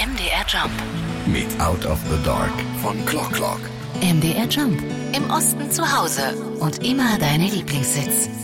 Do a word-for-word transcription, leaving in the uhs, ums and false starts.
M D R Jump. Mit Out of the Dark von Clock Clock. M D R Jump. Im Osten zu Hause und immer deine Lieblingshits.